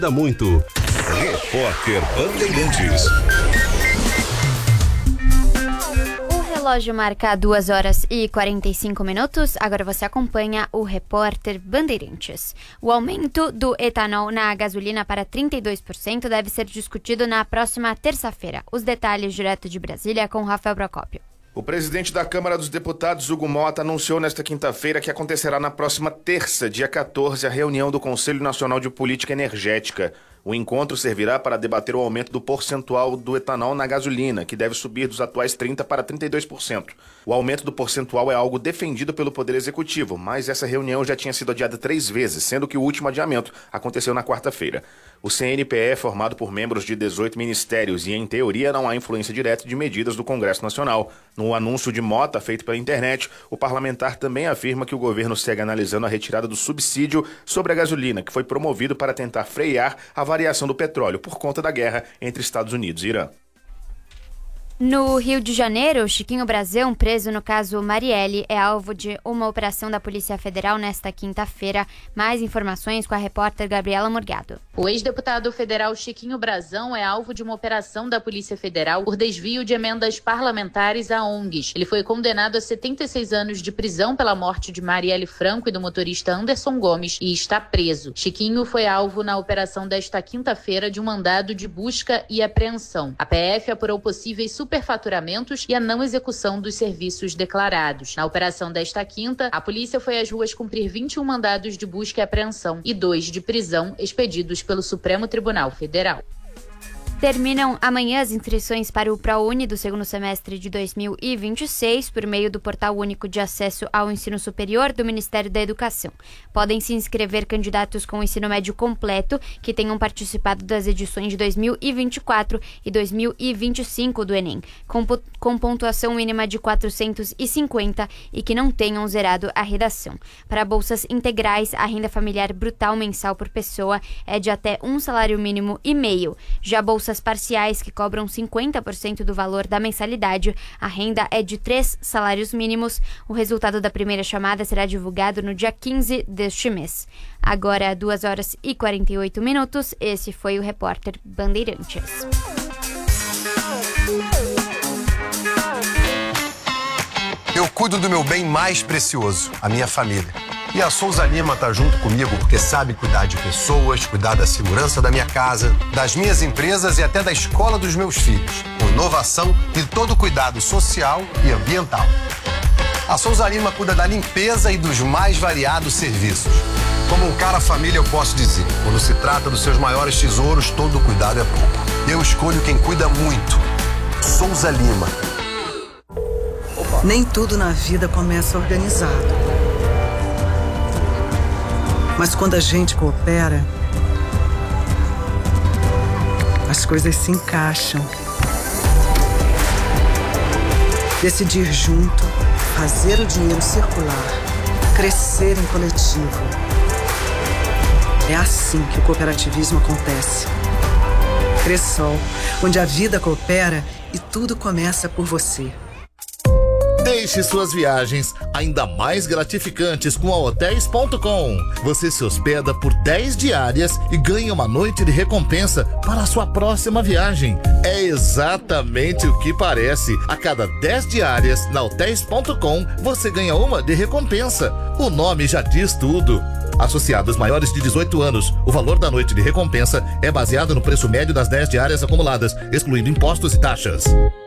Muito. Repórter Bandeirantes. O relógio marca 2h45. Agora você acompanha o Repórter Bandeirantes. O aumento do etanol na gasolina para 32% deve ser discutido na próxima terça-feira. Os detalhes direto de Brasília com Rafael Procópio. O presidente da Câmara dos Deputados, Hugo Mota, anunciou nesta quinta-feira que acontecerá na próxima terça, dia 14, a reunião do Conselho Nacional de Política Energética. O encontro servirá para debater o aumento do percentual do etanol na gasolina, que deve subir dos atuais 30% para 32%. O aumento do percentual é algo defendido pelo Poder Executivo, mas essa reunião já tinha sido adiada 3 vezes, sendo que o último adiamento aconteceu na quarta-feira. O CNPE é formado por membros de 18 ministérios e, em teoria, não há influência direta de medidas do Congresso Nacional. No anúncio de Mota, feito pela internet, o parlamentar também afirma que o governo segue analisando a retirada do subsídio sobre a gasolina, que foi promovido para tentar frear a variação do petróleo por conta da guerra entre Estados Unidos e Irã. No Rio de Janeiro, Chiquinho Brazão, preso no caso Marielle, é alvo de uma operação da Polícia Federal nesta quinta-feira. Mais informações com a repórter Gabriela Morgado. O ex-deputado federal Chiquinho Brazão é alvo de uma operação da Polícia Federal por desvio de emendas parlamentares a ONGs. Ele foi condenado a 76 anos de prisão pela morte de Marielle Franco e do motorista Anderson Gomes e está preso. Chiquinho foi alvo na operação desta quinta-feira de um mandado de busca e apreensão. A PF apurou possíveis superfaturamentos e a não execução dos serviços declarados. Na operação desta quinta, a polícia foi às ruas cumprir 21 mandados de busca e apreensão e 2 de prisão expedidos pelo Supremo Tribunal Federal. Terminam amanhã as inscrições para o ProUni do segundo semestre de 2026 por meio do Portal Único de Acesso ao Ensino Superior do Ministério da Educação. Podem se inscrever candidatos com ensino médio completo que tenham participado das edições de 2024 e 2025 do Enem, com pontuação mínima de 450 e que não tenham zerado a redação. Para bolsas integrais, a renda familiar brutal mensal por pessoa é de até 1,5 salário mínimo. Já bolsas parciais que cobram 50% do valor da mensalidade, a renda é de 3 salários mínimos. O resultado da primeira chamada será divulgado no dia 15 deste mês. Agora, 2h48. Esse foi o Repórter Bandeirantes. Eu cuido do meu bem mais precioso, a minha família. E a Souza Lima tá junto comigo porque sabe cuidar de pessoas, cuidar da segurança da minha casa, das minhas empresas e até da escola dos meus filhos, com inovação e todo cuidado social e ambiental. A Souza Lima cuida da limpeza e dos mais variados serviços. Como um cara família, eu posso dizer, quando se trata dos seus maiores tesouros, todo cuidado é pouco. Eu escolho quem cuida muito. Souza Lima. Nem tudo na vida começa organizado. Mas quando a gente coopera, as coisas se encaixam. Decidir junto, fazer o dinheiro circular, crescer em coletivo. É assim que o cooperativismo acontece. Cressol, onde a vida coopera e tudo começa por você. Deixe suas viagens ainda mais gratificantes com a Hotels.com. Você se hospeda por 10 diárias e ganha uma noite de recompensa para a sua próxima viagem. É exatamente o que parece. A cada 10 diárias na Hotels.com, você ganha uma de recompensa. O nome já diz tudo. Associados maiores de 18 anos, o valor da noite de recompensa é baseado no preço médio das 10 diárias acumuladas, excluindo impostos e taxas.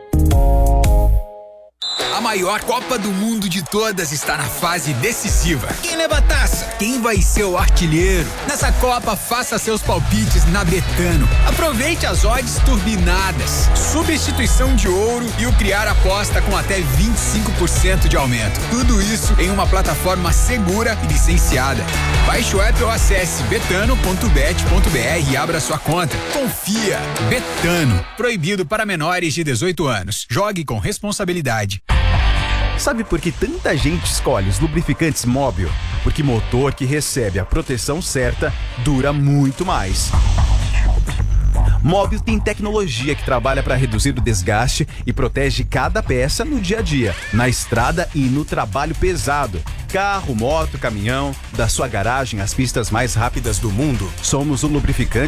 A maior Copa do Mundo de todas está na fase decisiva. Quem leva a taça? Quem vai ser o artilheiro? Nessa Copa, faça seus palpites na Betano. Aproveite as odds turbinadas, substituição de ouro e o criar aposta com até 25% de aumento. Tudo isso em uma plataforma segura e licenciada. Baixe o app ou acesse betano.bet.br e abra sua conta. Confia. Betano. Proibido para menores de 18 anos. Jogue com responsabilidade. Sabe por que tanta gente escolhe os lubrificantes Móbil? Porque motor que recebe a proteção certa dura muito mais. Móbil tem tecnologia que trabalha para reduzir o desgaste e protege cada peça no dia a dia, na estrada e no trabalho pesado. Carro, moto, caminhão, da sua garagem às pistas mais rápidas do mundo. Somos o lubrificante